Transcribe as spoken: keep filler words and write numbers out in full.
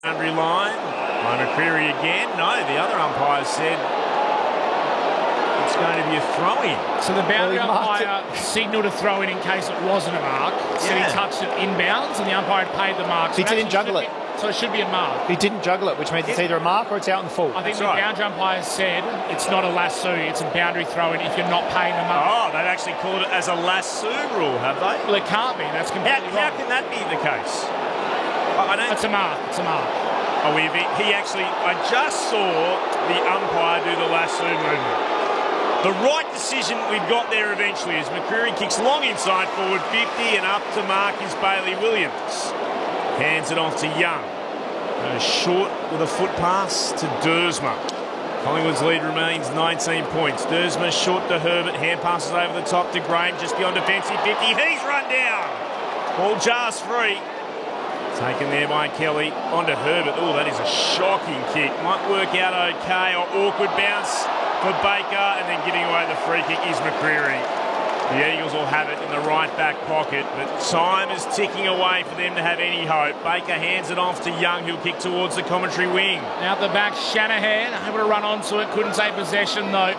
boundary line. By McCreery again. No, the other umpire said it's going to be a throw-in. So the boundary Well, he umpire signalled a throw-in in case it wasn't a mark. So Yeah. he touched it inbounds, and the umpire had paid the mark. So He it didn't actually juggle should it. be- So it should be a mark. He didn't juggle it, which means it's either a mark or it's out in full. I think That's the right. boundary umpire said it's not a lasso, it's a boundary throw-in if you're not paying the mark. Oh, they've actually called it as a lasso rule, have they? Well, it can't be. That's How, completely how wrong. can that be the case? I I don't. It's a mark. It's a mark. Oh, he, he actually. I just saw the umpire do the lasso movement. The right decision we've got there eventually is McCreery kicks long inside forward fifty and up to mark is Bailey Williams. Hands it off to Young. Goes short with a foot pass to Dersma. Collingwood's lead remains nineteen points. Dersma short to Herbert. Hand passes over the top to Graham just beyond defensive fifty. He's run down. Ball just free. Taken there by Kelly. Onto Herbert. Oh, that is a shocking kick. Might work out okay. Or awkward bounce for Baker. And then giving away the free kick is McCreery. The Eagles will have it in the right back pocket, but time is ticking away for them to have any hope. Baker hands it off to Young, who'll kick towards the commentary wing. Now at the back, Shanahan able to run onto it. Couldn't take possession though.